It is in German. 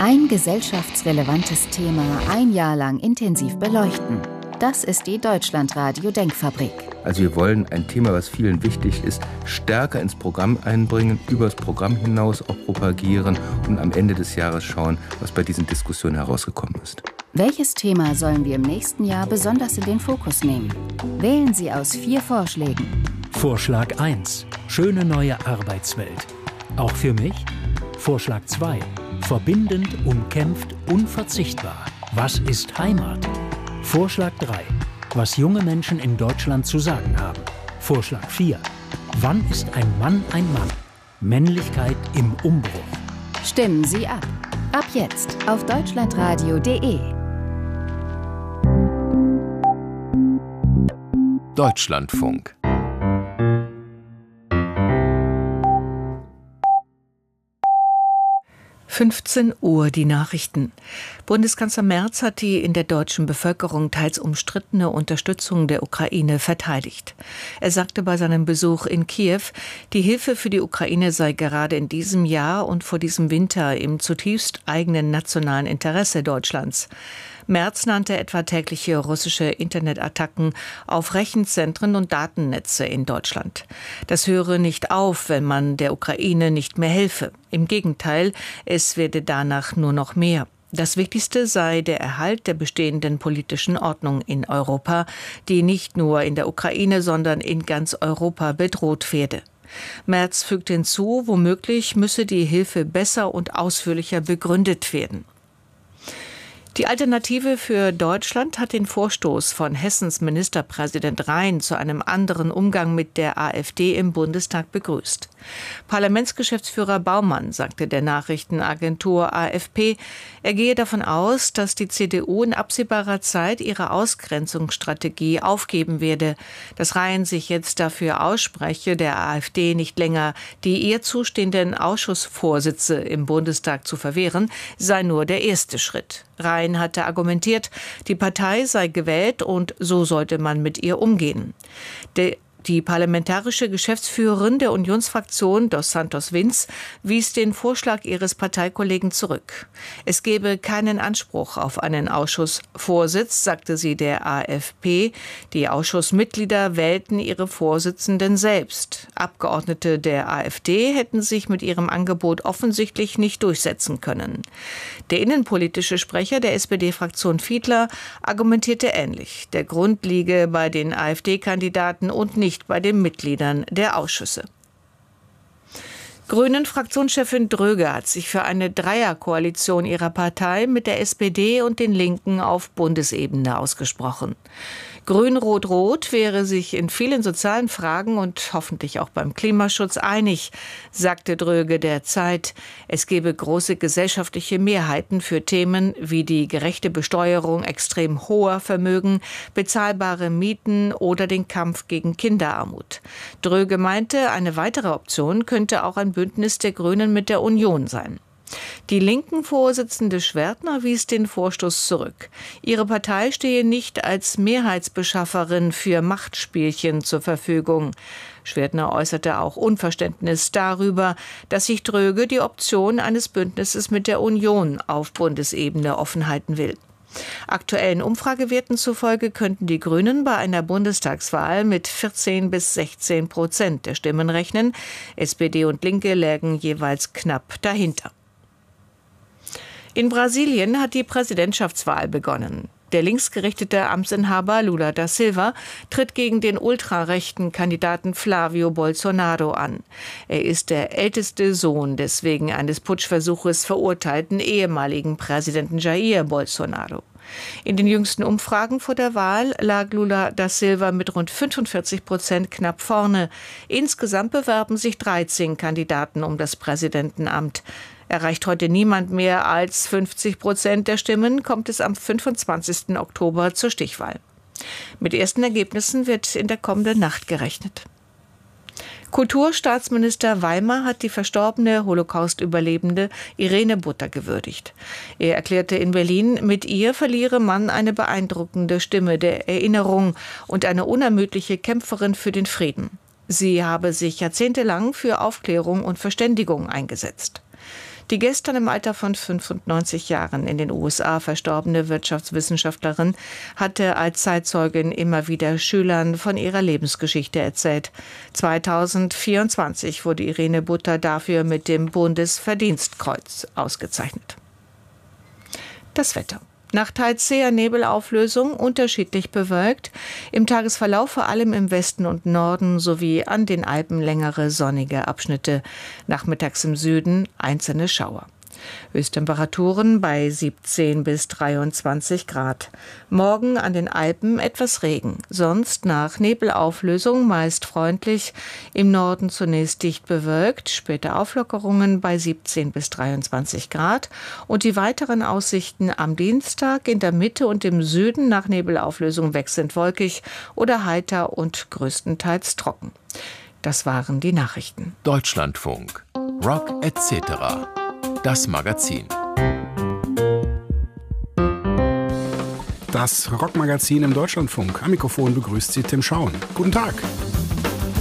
Ein gesellschaftsrelevantes Thema ein Jahr lang intensiv beleuchten. Das ist die Deutschlandradio-Denkfabrik. Also wir wollen ein Thema, was vielen wichtig ist, stärker ins Programm einbringen, über das Programm hinaus auch propagieren und am Ende des Jahres schauen, was bei diesen Diskussionen herausgekommen ist. Welches Thema sollen wir im nächsten Jahr besonders in den Fokus nehmen? Wählen Sie aus 4 Vorschlägen. Vorschlag 1. Schöne neue Arbeitswelt. Auch für mich? Vorschlag 2. Verbindend, umkämpft, unverzichtbar. Was ist Heimat? Vorschlag 3. Was junge Menschen in Deutschland zu sagen haben. Vorschlag 4. Wann ist ein Mann ein Mann? Männlichkeit im Umbruch. Stimmen Sie ab. Ab jetzt auf deutschlandradio.de. Deutschlandfunk. Uhr die Nachrichten. Bundeskanzler Merz hat die in der deutschen Bevölkerung teils umstrittene Unterstützung der Ukraine verteidigt. Er sagte bei seinem Besuch in Kiew, die Hilfe für die Ukraine sei gerade in diesem Jahr und vor diesem Winter im zutiefst eigenen nationalen Interesse Deutschlands. Merz nannte etwa tägliche russische Internetattacken auf Rechenzentren und Datennetze in Deutschland. Das höre nicht auf, wenn man der Ukraine nicht mehr helfe. Im Gegenteil, es werde danach nur noch mehr. Das Wichtigste sei der Erhalt der bestehenden politischen Ordnung in Europa, die nicht nur in der Ukraine, sondern in ganz Europa bedroht werde. Merz fügte hinzu, womöglich müsse die Hilfe besser und ausführlicher begründet werden. Die Alternative für Deutschland hat den Vorstoß von Hessens Ministerpräsident Rhein zu einem anderen Umgang mit der AfD im Bundestag begrüßt. Parlamentsgeschäftsführer Baumann sagte der Nachrichtenagentur AFP, er gehe davon aus, dass die CDU in absehbarer Zeit ihre Ausgrenzungsstrategie aufgeben werde. Dass Rhein sich jetzt dafür ausspreche, der AfD nicht länger die ihr zustehenden Ausschussvorsitze im Bundestag zu verwehren, sei nur der erste Schritt. Rhein hatte argumentiert, die Partei sei gewählt und so sollte man mit ihr umgehen. Die parlamentarische Geschäftsführerin der Unionsfraktion Dos Santos Vinz wies den Vorschlag ihres Parteikollegen zurück. Es gebe keinen Anspruch auf einen Ausschussvorsitz, sagte sie der AfP. Die Ausschussmitglieder wählten ihre Vorsitzenden selbst. Abgeordnete der AfD hätten sich mit ihrem Angebot offensichtlich nicht durchsetzen können. Der innenpolitische Sprecher der SPD-Fraktion Fiedler argumentierte ähnlich. Der Grund liege bei den AfD-Kandidaten und nicht bei den Mitgliedern der Ausschüsse. Grünen-Fraktionschefin Dröge hat sich für eine Dreierkoalition ihrer Partei mit der SPD und den Linken auf Bundesebene ausgesprochen. Grün-Rot-Rot wäre sich in vielen sozialen Fragen und hoffentlich auch beim Klimaschutz einig, sagte Dröge der Zeit. Es gebe große gesellschaftliche Mehrheiten für Themen wie die gerechte Besteuerung extrem hoher Vermögen, bezahlbare Mieten oder den Kampf gegen Kinderarmut. Dröge meinte, eine weitere Option könnte auch ein Bündnis der Grünen mit der Union sein. Die Linken-Vorsitzende Schwertner wies den Vorstoß zurück. Ihre Partei stehe nicht als Mehrheitsbeschafferin für Machtspielchen zur Verfügung. Schwertner äußerte auch Unverständnis darüber, dass sich Dröge die Option eines Bündnisses mit der Union auf Bundesebene offen halten will. Aktuellen Umfragewerten zufolge könnten die Grünen bei einer Bundestagswahl mit 14-16% der Stimmen rechnen. SPD und Linke lägen jeweils knapp dahinter. In Brasilien hat die Präsidentschaftswahl begonnen. Der linksgerichtete Amtsinhaber Lula da Silva tritt gegen den ultrarechten Kandidaten Flávio Bolsonaro an. Er ist der älteste Sohn des wegen eines Putschversuches verurteilten ehemaligen Präsidenten Jair Bolsonaro. In den jüngsten Umfragen vor der Wahl lag Lula da Silva mit rund 45% knapp vorne. Insgesamt bewerben sich 13 Kandidaten um das Präsidentenamt. Erreicht heute niemand mehr als 50% der Stimmen, kommt es am 25. Oktober zur Stichwahl. Mit ersten Ergebnissen wird in der kommenden Nacht gerechnet. Kulturstaatsminister Weimar hat die verstorbene Holocaust-Überlebende Irene Butter gewürdigt. Er erklärte in Berlin, mit ihr verliere man eine beeindruckende Stimme der Erinnerung und eine unermüdliche Kämpferin für den Frieden. Sie habe sich jahrzehntelang für Aufklärung und Verständigung eingesetzt. Die gestern im Alter von 95 Jahren in den USA verstorbene Wirtschaftswissenschaftlerin hatte als Zeitzeugin immer wieder Schülern von ihrer Lebensgeschichte erzählt. 2024 wurde Irene Butter dafür mit dem Bundesverdienstkreuz ausgezeichnet. Das Wetter. Nach teils zäher Nebelauflösung unterschiedlich bewölkt. Im Tagesverlauf vor allem im Westen und Norden sowie an den Alpen längere sonnige Abschnitte. Nachmittags im Süden einzelne Schauer. Höchsttemperaturen bei 17 bis 23 Grad. Morgen an den Alpen etwas Regen. Sonst nach Nebelauflösung meist freundlich. Im Norden zunächst dicht bewölkt. Später Auflockerungen bei 17 bis 23 Grad. Und die weiteren Aussichten am Dienstag in der Mitte und im Süden nach Nebelauflösung wechselnd wolkig oder heiter und größtenteils trocken. Das waren die Nachrichten. Deutschlandfunk. Rock etc. Das Magazin. Das Rockmagazin im Deutschlandfunk. Am Mikrofon begrüßt Sie Tim Schauen. Guten Tag.